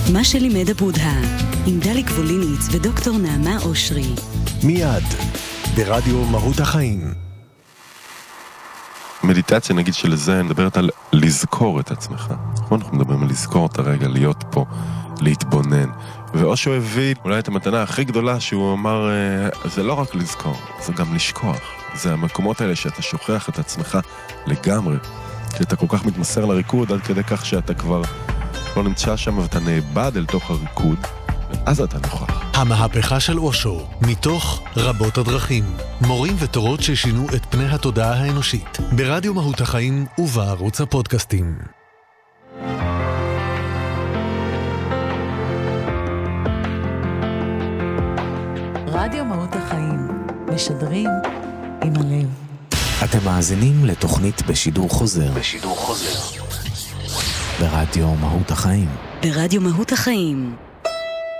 מה שלימד הבודהה, עם דלי קבוליניץ ודוקטור נעמה אושרי. מיד, ברדיו מהות החיים. מדיטציה, נגיד שלזה, מדברת על לזכור את עצמך. אנחנו מדברים על לזכור את הרגע, להיות פה, להתבונן. ואושו הביא אולי את המתנה הכי גדולה שהוא אמר, זה לא רק לזכור, זה גם לשכוח. זה המקומות האלה שאתה שוכח את עצמך לגמרי. שאתה כל כך מתמסר לריקוד עד כדי כך שאתה כבר לא נמצא שם ואתה נאבד אל תוך הריקוד, ואז אתה נוכח. המהפכה של אושו, מתוך רבות הדרכים. מורים ותורות ששינו את פני התודעה האנושית. ברדיו מהות החיים ובערוץ הפודקאסטים. רדיו מהות החיים, משדרים עם הלב. אתם מאזינים לתוכנית בשידור חוזר. ברדיו מהות החיים. ברדיו מהות החיים.